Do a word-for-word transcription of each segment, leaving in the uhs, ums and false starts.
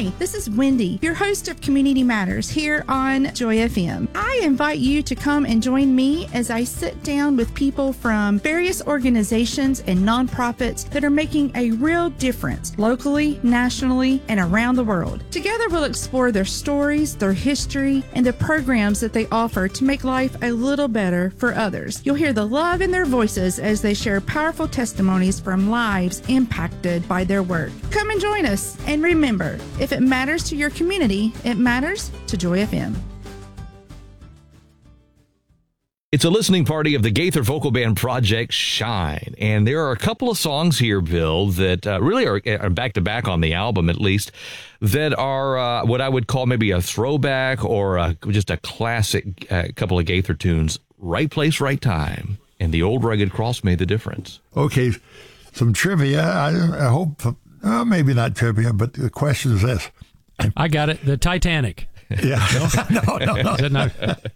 Hi, this is Wendy, your host of Community Matters here on Joy F M. I invite you to come and join me as I sit down with people from various organizations and nonprofits that are making a real difference locally, nationally, and around the world. Together, we'll explore their stories, their history, and the programs that they offer to make life a little better for others. You'll hear the love in their voices as they share powerful testimonies from lives impacted by their work. Come and join us. And remember, if it matters to your community, it matters to Joy F M. It's a listening party of the Gaither Vocal Band Project Shine. And there are a couple of songs here, Bill, that uh, really are, are back-to-back on the album, at least, that are uh, what I would call maybe a throwback or a, just a classic uh, couple of Gaither tunes. Right Place, Right Time, and The Old Rugged Cross Made the Difference. Okay, some trivia. I, I hope, uh, maybe not trivia, but the question is this. I got it. The Titanic. Yeah. No, no, no. Is it not?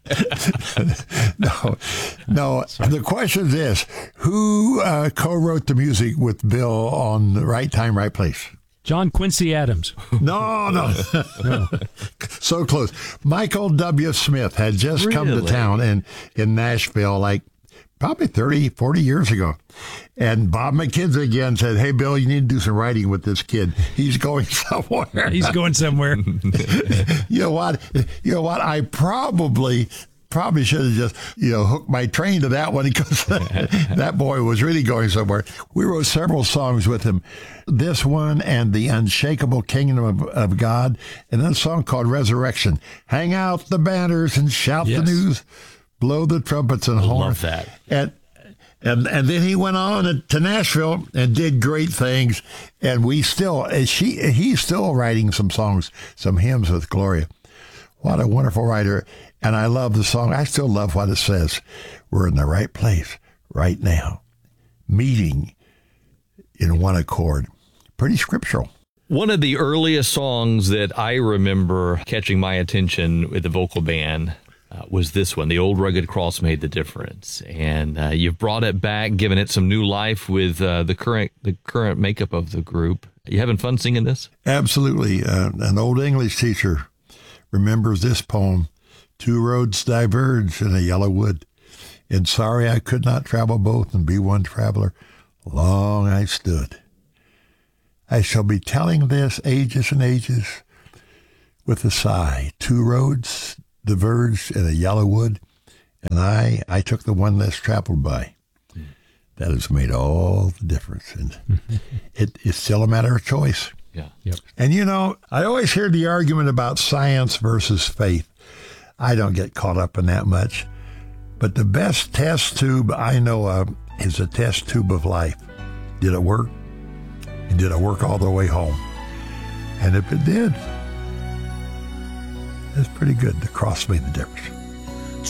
no, no. The question is this. Who uh, co-wrote the music with Bill on The Right Time, Right Place? John Quincy Adams. No, no. no. So close. Michael W. Smith had just really? come to town in, in Nashville like probably thirty, forty years ago. And Bob McKenzie again said, hey, Bill, you need to do some writing with this kid. He's going somewhere. He's going somewhere. You know what? You know what? I probably... Probably should have just, you know, hooked my train to that one because that boy was really going somewhere. We wrote several songs with him. This one and The Unshakable Kingdom of, of God, and then a song called Resurrection. Hang out the banners and shout yes. the news, blow the trumpets and horns. Love that. And, and and then he went on to Nashville and did great things. And we still, she he's still writing some songs, some hymns with Gloria. What a wonderful writer. And I love the song. I still love what it says. We're in the right place right now, meeting in one accord. Pretty scriptural. One of the earliest songs that I remember catching my attention with the vocal band uh, was this one, The Old Rugged Cross Made the Difference. And uh, you've brought it back, given it some new life with uh, the current the current makeup of the group. Are you having fun singing this? Absolutely. Uh, an old English teacher remembers this poem. Two roads diverge in a yellow wood, and sorry I could not travel both and be one traveler. Long I stood. I shall be telling this ages and ages with a sigh. Two roads diverged in a yellow wood, and I, I took the one less traveled by. Mm. That has made all the difference, and it, it's still a matter of choice. Yeah. Yep. And you know, I always hear the argument about science versus faith. I don't get caught up in that much. But the best test tube I know of is a test tube of life. Did it work? And did it work all the way home? And if it did, that's pretty good. The cross made the difference.